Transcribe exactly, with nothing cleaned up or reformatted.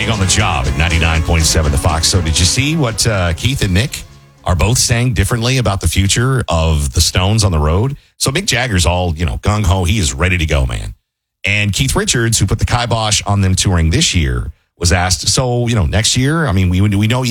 Big on the Job at ninety-nine point seven The Fox. So did you see what uh, Keith and Mick are both saying differently about the future of the Stones on the road? So Mick Jagger's all, you know, gung-ho. He is ready to go, man. And Keith Richards, who put the kibosh on them touring this year, was asked, so, you know, next year, I mean, we we know